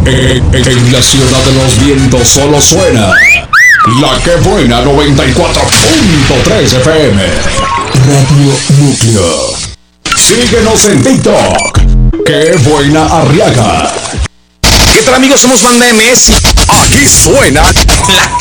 En la ciudad de los vientos solo suena La Que Buena 94.3 FM. Radio Núcleo. Síguenos en TikTok. Que Buena Arriaga. ¿Qué tal, amigos? Somos Banda MS. Aquí suena La Que